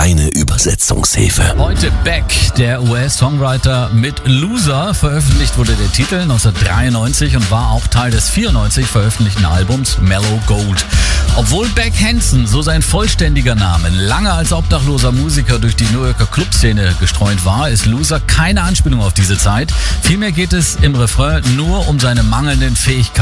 kleine Übersetzungshilfe. Heute Beck, der US-Songwriter mit Loser. Veröffentlicht wurde der Titel 1993 und war auch Teil des 94 veröffentlichten Albums Mellow Gold. Obwohl Beck Hansen, so sein vollständiger Name, lange als obdachloser Musiker durch die New Yorker Clubszene gestreunt war, ist Loser keine Anspielung auf diese Zeit. Vielmehr geht es im Refrain nur um seine mangelnden Fähigkeiten